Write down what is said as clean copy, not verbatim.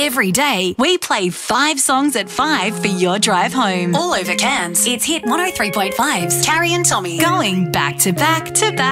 Every day, we play 5 songs at 5 for your drive home. All over Cairns, it's Hit 103.5's Carrie and Tommy. Going back to back to back.